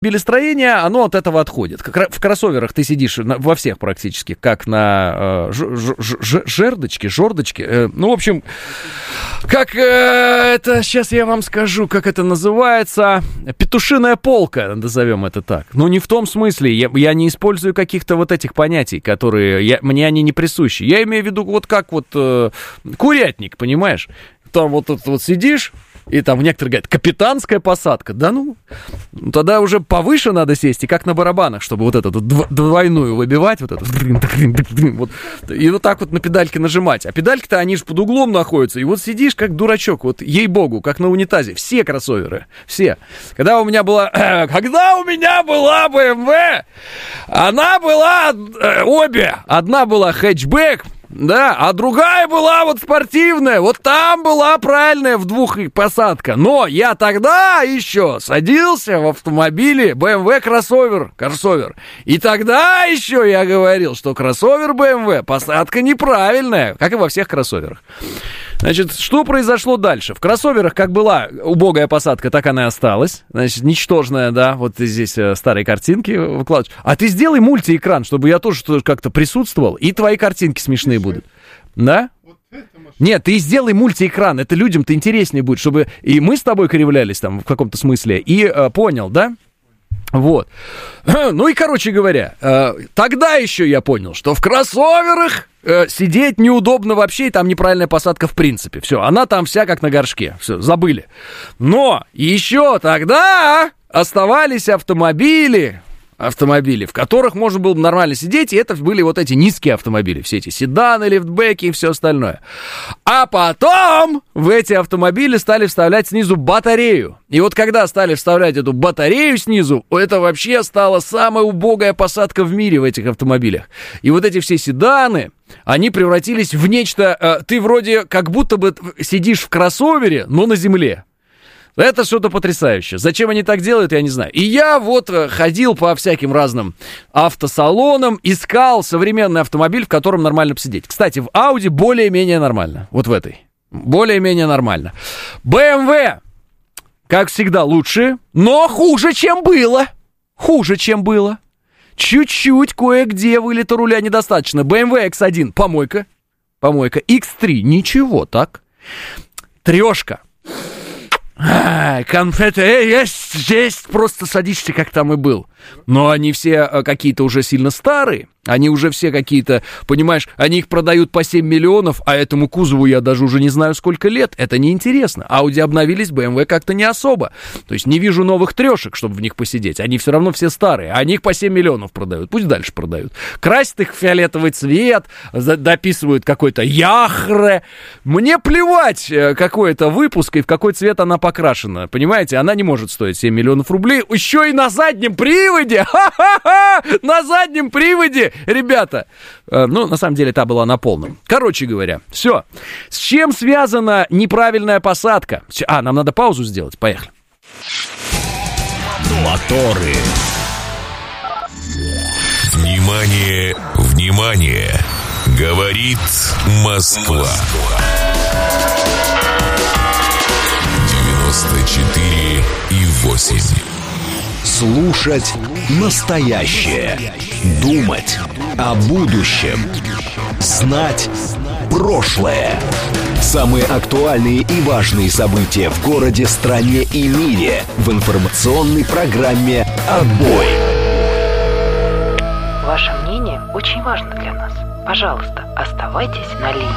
автомобилестроение, оно от этого отходит. В кроссоверах ты сидишь во всех практически, как на жердочке, ну, в общем, как это, сейчас я вам скажу, как это называется, петушиная полка, назовем это так. Ну, не в том смысле, я не использую каких-то вот этих понятий, которые, мне они не присущи. Я имею в виду вот как вот курятник, понимаешь? Там вот сидишь, и там некоторые говорят, капитанская посадка. Да ну, тогда уже повыше надо сесть, и как на барабанах, чтобы вот эту двойную выбивать, вот эту, вот, и вот так вот на педальки нажимать. А педальки-то, они же под углом находятся, и вот сидишь как дурачок, вот ей-богу, как на унитазе. Все кроссоверы, все. Когда у меня была BMW, она была обе. Одна была хэтчбэк, да, а другая была вот спортивная, вот там была правильная в двух посадка. Но я тогда еще садился в автомобиле BMW кроссовер. И тогда еще я говорил, что кроссовер BMW посадка неправильная, как и во всех кроссоверах. Значит, что произошло дальше? В кроссоверах как была убогая посадка, так она и осталась. Значит, ничтожная, да, вот здесь старые картинки выкладываешь. А ты сделай мультиэкран, чтобы я тоже как-то присутствовал, и твои картинки смешные будут. Да? Нет, ты сделай мультиэкран, это людям-то интереснее будет, чтобы и мы с тобой кривлялись там в каком-то смысле, и понял, да? Вот. Ну и, короче говоря, тогда еще я понял, что в кроссоверах сидеть неудобно вообще, и там неправильная посадка в принципе. Все, она там вся как на горшке. Все, забыли. Но еще тогда оставались автомобили, в которых можно было нормально сидеть, и это были вот эти низкие автомобили, все эти седаны, лифтбеки и все остальное. А потом в эти автомобили стали вставлять снизу батарею. И вот когда стали вставлять эту батарею снизу, это вообще стала самая убогая посадка в мире в этих автомобилях. И вот эти все седаны, они превратились в нечто, ты вроде как будто бы сидишь в кроссовере, но на земле. Это что-то потрясающее. Зачем они так делают, я не знаю. И я вот ходил по всяким разным автосалонам, искал современный автомобиль, в котором нормально посидеть. Кстати, в Audi более-менее нормально. Вот в этой. Более-менее нормально. BMW, как всегда, лучше, но хуже, чем было. Чуть-чуть кое-где вылета руля недостаточно. BMW X1, помойка. X3, ничего, так. Трешка. Конфеты есть, просто садишься, как там и был. Но они все какие-то уже сильно старые. Они уже все какие-то, понимаешь, они их продают по 7 миллионов, а этому кузову я даже уже не знаю сколько лет. Это неинтересно. Audi обновились, BMW как-то не особо. То есть не вижу новых трешек, чтобы в них посидеть. Они все равно все старые. Они их по 7 миллионов продают. Пусть дальше продают. Красят их в фиолетовый цвет, дописывают какой-то яхре. Мне плевать, какой это выпуск и в какой цвет она покрашена. Понимаете, она не может стоить 7 миллионов рублей. Еще и на заднем приводе. Ха-ха-ха! На заднем приводе. Ребята, ну, на самом деле, та была на полном. Короче говоря, все. С чем связана неправильная посадка? Нам надо паузу сделать. Поехали. Моторы. Внимание, внимание. Говорит Москва. 94,8. Слушать настоящее. Думать о будущем. Знать прошлое. Самые актуальные и важные события в городе, стране и мире в информационной программе «Отбой». Ваше мнение очень важно для нас. Пожалуйста, оставайтесь на линии.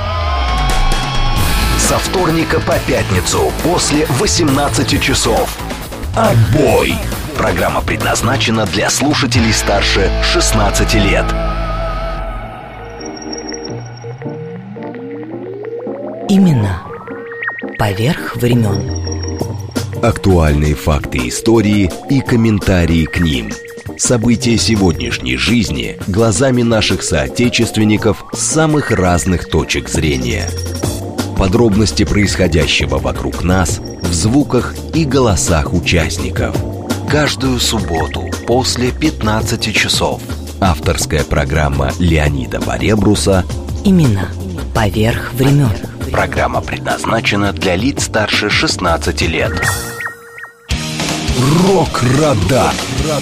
Со вторника по пятницу после 18 часов. «Отбой». Программа предназначена для слушателей старше 16 лет. Имена поверх времен. Актуальные факты истории и комментарии к ним. События сегодняшней жизни глазами наших соотечественников с самых разных точек зрения. Подробности происходящего вокруг нас в звуках и голосах участников. Каждую субботу после 15 часов. Авторская программа Леонида Баребруса «Имена поверх времен». Программа предназначена для лиц старше 16 лет. Рок-Радар.